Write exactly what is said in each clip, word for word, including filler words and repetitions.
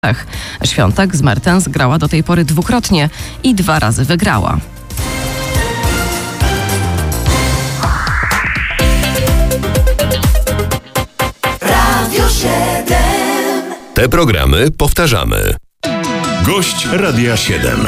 Świątek z Mertens grała do tej pory dwukrotnie i dwa razy wygrała. Radio siedem. Te programy powtarzamy. Gość Radia siedem.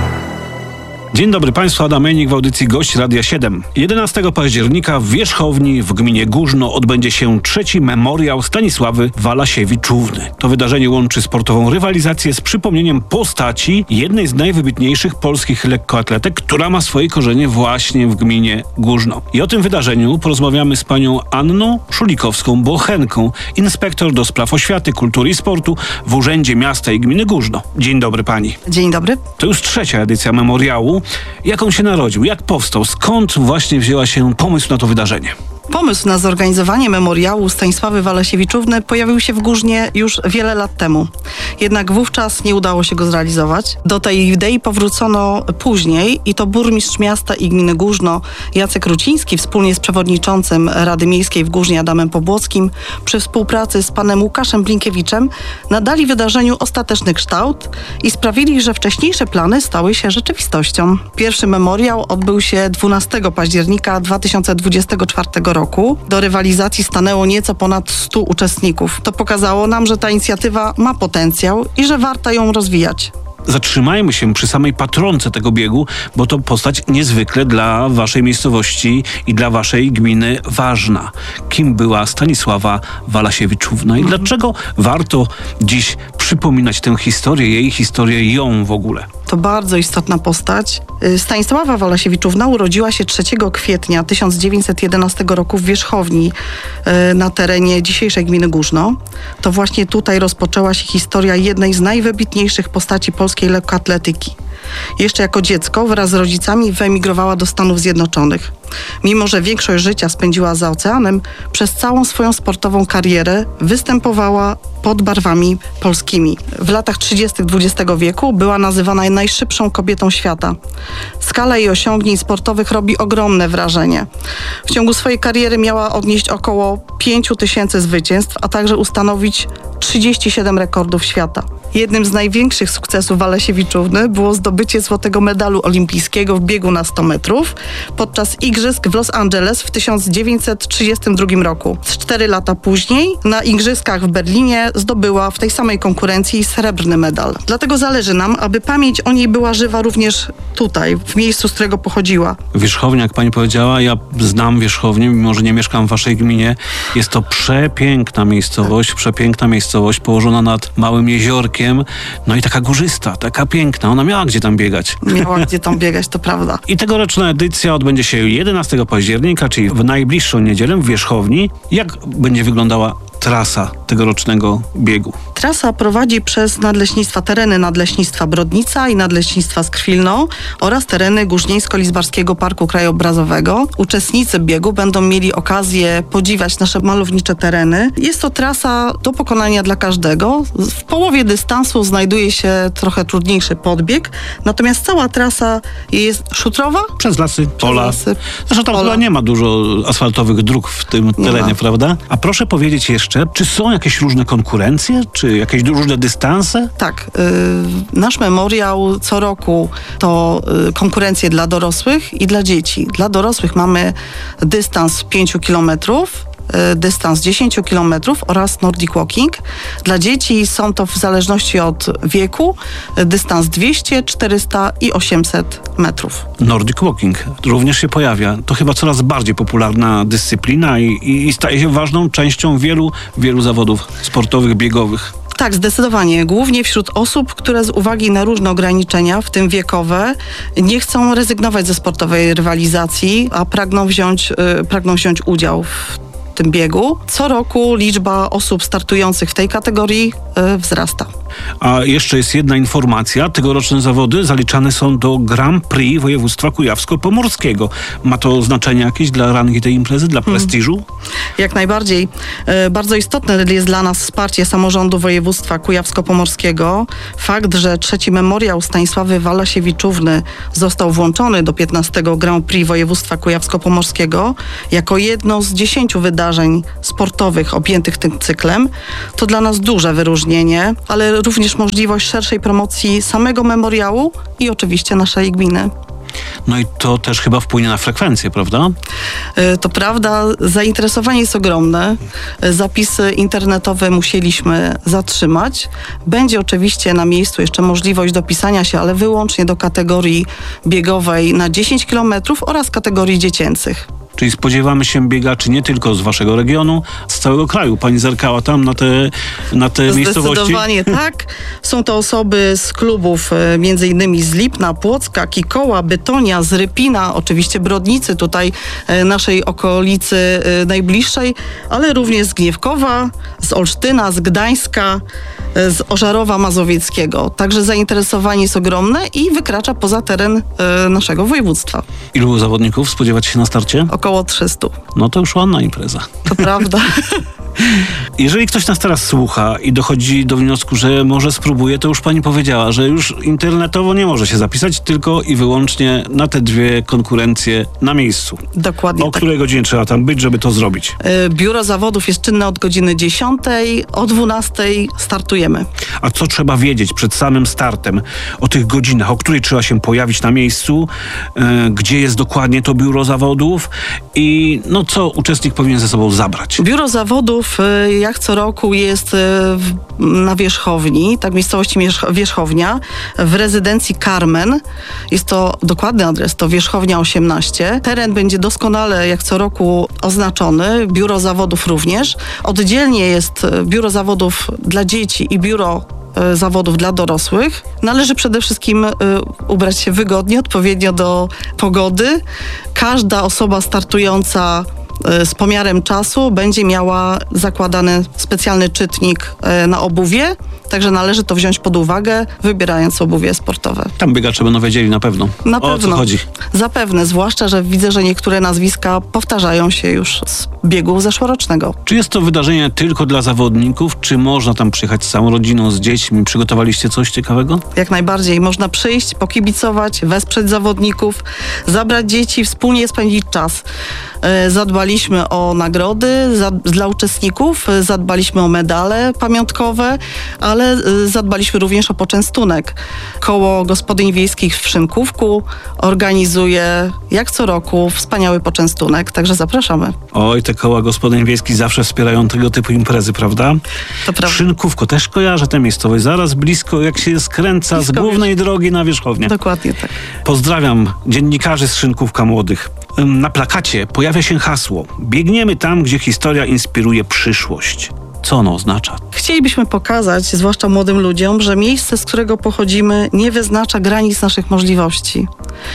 Dzień dobry Państwu, Adam Ejnik w audycji Gość Radia siedem. jedenastego października w Wierzchowni w gminie Górzno odbędzie się trzeci memoriał Stanisławy Walasiewiczówny. To wydarzenie łączy sportową rywalizację z przypomnieniem postaci jednej z najwybitniejszych polskich lekkoatletek, która ma swoje korzenie właśnie w gminie Górzno. I o tym wydarzeniu porozmawiamy z panią Anną Szulikowską-Błochenką, inspektor do spraw oświaty, kultury i sportu w Urzędzie Miasta i Gminy Górzno. Dzień dobry pani. Dzień dobry. To już trzecia edycja memoriału. Jak on się narodził? Jak powstał? Skąd właśnie wzięła się pomysł na to wydarzenie? Pomysł na zorganizowanie memoriału Stanisławy Walasiewiczówny pojawił się w Górznie już wiele lat temu. Jednak wówczas nie udało się go zrealizować. Do tej idei powrócono później i to burmistrz miasta i gminy Górzno Jacek Ruciński wspólnie z przewodniczącym Rady Miejskiej w Górznie Adamem Pobłockim przy współpracy z panem Łukaszem Blinkiewiczem nadali wydarzeniu ostateczny kształt i sprawili, że wcześniejsze plany stały się rzeczywistością. Pierwszy memoriał odbył się dwunastego października dwa tysiące dwudziestego czwartego roku. Do rywalizacji stanęło nieco ponad stu uczestników. To pokazało nam, że ta inicjatywa ma potencjał i że warto ją rozwijać. Zatrzymajmy się przy samej patronce tego biegu, bo to postać niezwykle dla waszej miejscowości i dla waszej gminy ważna. Kim była Stanisława Walasiewiczówna i dlaczego warto dziś przypominać tę historię, jej historię, ją w ogóle? To bardzo istotna postać. Stanisława Walasiewiczówna urodziła się trzeciego kwietnia tysiąc dziewięćset jedenastego roku w Wierzchowni na terenie dzisiejszej gminy Górzno. To właśnie tutaj rozpoczęła się historia jednej z najwybitniejszych postaci polskiej lekkoatletyki. Jeszcze jako dziecko wraz z rodzicami wyemigrowała do Stanów Zjednoczonych. Mimo że większość życia spędziła za oceanem, przez całą swoją sportową karierę występowała pod barwami polskimi. W latach trzydziestych dwudziestego wieku była nazywana najszybszą kobietą świata. Skala jej osiągnięć sportowych robi ogromne wrażenie. W ciągu swojej kariery miała odnieść około pięciu tysięcy zwycięstw, a także ustanowić trzydzieści siedem rekordów świata. Jednym z największych sukcesów Walasiewiczówny było zdobycie złotego medalu olimpijskiego w biegu na sto metrów podczas igrzysk w Los Angeles w tysiąc dziewięćset trzydziestym drugim roku. Cztery lata później na igrzyskach w Berlinie zdobyła w tej samej konkurencji srebrny medal. Dlatego zależy nam, aby pamięć o niej była żywa również tutaj, w miejscu, z którego pochodziła. Wierzchownia, jak pani powiedziała, ja znam Wierzchownię, mimo że nie mieszkam w waszej gminie. Jest to przepiękna miejscowość, przepiękna miejscowość położona nad małym jeziorkiem. No i taka górzysta, taka piękna. Ona miała gdzie tam biegać. Miała gdzie tam biegać, to prawda. I tegoroczna edycja odbędzie się jedenastego października, czyli w najbliższą niedzielę w Wierzchowni. Jak będzie wyglądała trasa tegorocznego biegu? Trasa prowadzi przez nadleśnictwa, tereny Nadleśnictwa Brodnica i Nadleśnictwa Skrwilno oraz tereny Górznieńsko-Lizbarskiego Parku Krajobrazowego. Uczestnicy biegu będą mieli okazję podziwiać nasze malownicze tereny. Jest to trasa do pokonania dla każdego. W połowie dystansu znajduje się trochę trudniejszy podbieg, natomiast cała trasa jest szutrowa. Przez lasy, Przez pola. lasy, Zresztą tam pola. chyba nie ma dużo asfaltowych dróg w tym terenie, prawda? A proszę powiedzieć jeszcze, czy są jakieś różne konkurencje, czy jakieś różne dystanse? Tak. Y, nasz memoriał co roku to y, konkurencje dla dorosłych i dla dzieci. Dla dorosłych mamy dystans pięciu kilometrów, y, dystans dziesięciu kilometrów oraz Nordic Walking. Dla dzieci są to w zależności od wieku y, dystans dwieście, czterysta i osiemset metrów. Nordic Walking również się pojawia. To chyba coraz bardziej popularna dyscyplina i, i, i staje się ważną częścią wielu, wielu zawodów sportowych, biegowych. Tak, zdecydowanie. Głównie wśród osób, które z uwagi na różne ograniczenia, w tym wiekowe, nie chcą rezygnować ze sportowej rywalizacji, a pragną wziąć, yy, pragną wziąć udział w tym biegu. Co roku liczba osób startujących w tej kategorii yy, wzrasta. A jeszcze jest jedna informacja. Tegoroczne zawody zaliczane są do Grand Prix województwa kujawsko-pomorskiego. Ma to znaczenie jakieś dla rangi tej imprezy, dla prestiżu? Hmm. Jak najbardziej. E, bardzo istotne jest dla nas wsparcie samorządu województwa kujawsko-pomorskiego. Fakt, że trzeci memoriał Stanisławy Walasiewiczówny został włączony do piętnastego Grand Prix województwa kujawsko-pomorskiego jako jedno z dziesięciu wydarzeń sportowych objętych tym cyklem, to dla nas duże wyróżnienie, ale również możliwość szerszej promocji samego memoriału i oczywiście naszej gminy. No i to też chyba wpłynie na frekwencję, prawda? To prawda, zainteresowanie jest ogromne. Zapisy internetowe musieliśmy zatrzymać. Będzie oczywiście na miejscu jeszcze możliwość dopisania się, ale wyłącznie do kategorii biegowej na dziesięć kilometrów oraz kategorii dziecięcych. Czyli spodziewamy się biegaczy nie tylko z waszego regionu, z całego kraju. Pani zerkała tam na te, na te miejscowości? Zdecydowanie tak. Są to osoby z klubów między innymi z Lipna, Płocka, Kikoła, Bytonia, z Rypina, oczywiście Brodnicy, tutaj naszej okolicy najbliższej, ale również z Gniewkowa, z Olsztyna, z Gdańska, z Ożarowa Mazowieckiego. Także zainteresowanie jest ogromne i wykracza poza teren e, naszego województwa. Ilu zawodników spodziewać się na starcie? Około trzystu. No to już ładna impreza. To prawda. Jeżeli ktoś nas teraz słucha i dochodzi do wniosku, że może spróbuje, to już pani powiedziała, że już internetowo nie może się zapisać, tylko i wyłącznie na te dwie konkurencje na miejscu. Dokładnie O tak. której godzinie trzeba tam być, żeby to zrobić? Biuro zawodów jest czynne od godziny dziesiątej, o dwunastej startujemy. A co trzeba wiedzieć przed samym startem o tych godzinach, o której trzeba się pojawić na miejscu, e, gdzie jest dokładnie to biuro zawodów i no co uczestnik powinien ze sobą zabrać? Biuro zawodów jak co roku jest na Wierzchowni, tak miejscowości Wierzchownia, w rezydencji Carmen. Jest to dokładny adres, to Wierzchownia osiemnaście. Teren będzie doskonale jak co roku oznaczony, biuro zawodów również. Oddzielnie jest biuro zawodów dla dzieci i biuro zawodów dla dorosłych. Należy przede wszystkim y, ubrać się wygodnie, odpowiednio do pogody. Każda osoba startująca z pomiarem czasu będzie miała zakładany specjalny czytnik na obuwie, także należy to wziąć pod uwagę, wybierając obuwie sportowe. Tam biegacze będą wiedzieli na pewno, Na o pewno. co chodzi. Zapewne, zwłaszcza, że widzę, że niektóre nazwiska powtarzają się już z biegu zeszłorocznego. Czy jest to wydarzenie tylko dla zawodników, czy można tam przyjechać z całą rodziną, z dziećmi? Przygotowaliście coś ciekawego? Jak najbardziej. Można przyjść, pokibicować, wesprzeć zawodników, zabrać dzieci, wspólnie spędzić czas. Zadbaliśmy o nagrody za, dla uczestników, zadbaliśmy o medale pamiątkowe, ale zadbaliśmy również o poczęstunek. Koło Gospodyń Wiejskich w Szynkówku organizuje jak co roku wspaniały poczęstunek, także zapraszamy. Oj, te koła gospodyń wiejskich zawsze wspierają tego typu imprezy, prawda? To prawda. Szynków też kojarzę tę miejscowość, zaraz blisko, jak się skręca Blisko z głównej drogi na Wierzchownię. Dokładnie tak. Pozdrawiam dziennikarzy z Szynkówka młodych. Na plakacie pojawia się hasło: biegniemy tam, gdzie historia inspiruje przyszłość. Co ono oznacza? Chcielibyśmy pokazać, zwłaszcza młodym ludziom, że miejsce, z którego pochodzimy, nie wyznacza granic naszych możliwości.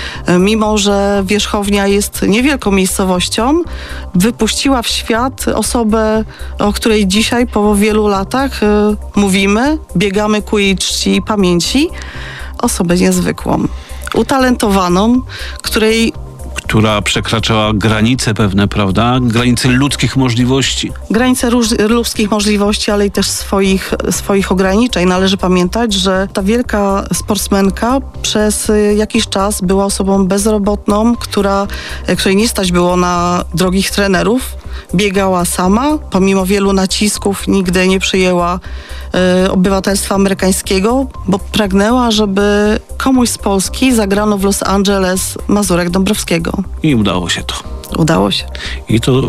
Mimo że Wierzchownia jest niewielką miejscowością, wypuściła w świat osobę, o której dzisiaj po wielu latach y, mówimy, biegamy ku jej czci i pamięci. Osobę niezwykłą, utalentowaną, której Która przekraczała granice pewne, prawda? Granice ludzkich możliwości. granice róż, ludzkich możliwości, ale i też swoich, swoich ograniczeń. Należy pamiętać, że ta wielka sportsmenka przez jakiś czas była osobą bezrobotną, która, której nie stać było na drogich trenerów. Biegała sama, pomimo wielu nacisków nigdy nie przyjęła y, obywatelstwa amerykańskiego, bo pragnęła, żeby komuś z Polski zagrano w Los Angeles Mazurek Dąbrowskiego. I udało się to. Udało się. I to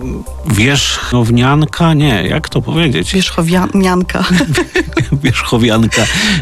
wierzchownianka? Nie, jak to powiedzieć? Wierzchowianka. Wierzchowianka.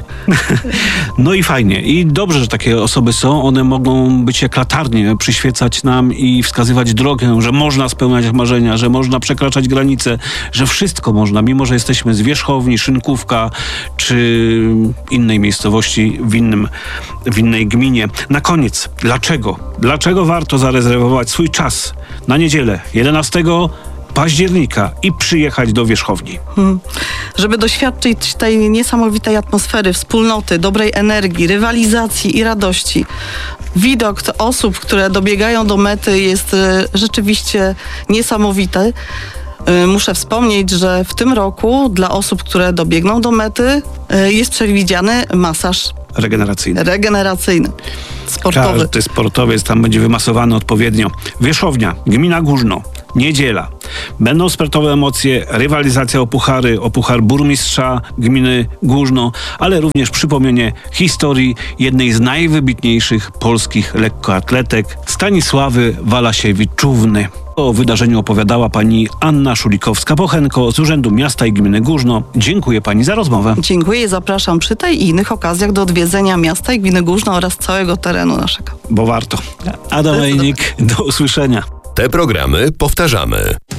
No i fajnie. I dobrze, że takie osoby są. One mogą być jak latarnie, przyświecać nam i wskazywać drogę, że można spełniać marzenia, że można przekraczać granice, że wszystko można, mimo że jesteśmy z Wierzchowni, Szynkówka czy innej miejscowości w, innym, w innej gminie. Na koniec, dlaczego? Dlaczego warto zarezerwować swój czas na niedzielę jedenastego października i przyjechać do Wierzchowni? Hmm. Żeby doświadczyć tej niesamowitej atmosfery, wspólnoty, dobrej energii, rywalizacji i radości. Widok osób, które dobiegają do mety, jest y, rzeczywiście niesamowity. Y, muszę wspomnieć, że w tym roku dla osób, które dobiegną do mety, y, jest przewidziany masaż Regeneracyjny. regeneracyjny, sportowy. Każdy sportowiec tam będzie wymasowany odpowiednio. Wierzchownia, gmina Górzno. Niedziela. Będą sportowe emocje, rywalizacja o puchary, o puchar burmistrza gminy Górzno, ale również przypomnienie historii jednej z najwybitniejszych polskich lekkoatletek, Stanisławy Walasiewicz-Czówny. O wydarzeniu opowiadała pani Anna Szulikowska-Pochenko z Urzędu Miasta i Gminy Górzno. Dziękuję pani za rozmowę. Dziękuję i zapraszam przy tej i innych okazjach do odwiedzenia miasta i gminy Górzno oraz całego terenu naszego. Bo warto. Adam Ejnik, do usłyszenia. Te programy powtarzamy.